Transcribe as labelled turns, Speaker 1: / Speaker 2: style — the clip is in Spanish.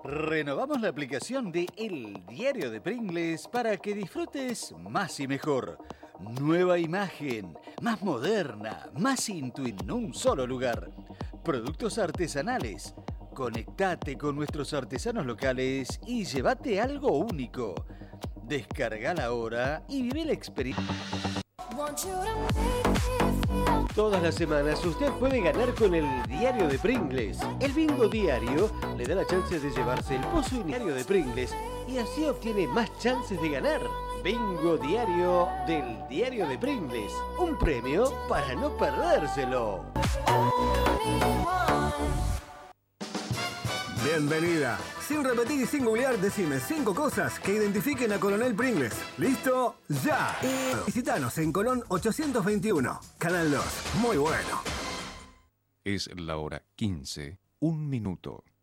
Speaker 1: Renovamos la aplicación de El Diario de Pringles para que disfrutes más y mejor. Nueva imagen, más moderna, más intuitiva en un solo lugar. Productos artesanales. Conectate con nuestros artesanos locales y llévate algo único. Descargala ahora y vive la experiencia.
Speaker 2: Todas las semanas usted puede ganar con el Diario de Pringles. El bingo diario le da la chance de llevarse el pozo diario de Pringles y así obtiene más chances de ganar. Bingo diario del Diario de Pringles. Un premio para no perdérselo.
Speaker 3: Bienvenida. Sin repetir y sin googlear, decime 5 cosas que identifiquen a Coronel Pringles. ¿Listo? ¡Ya! Visítanos en Colón 821, Canal 2. Muy bueno.
Speaker 4: Es la hora 15, 1 minuto.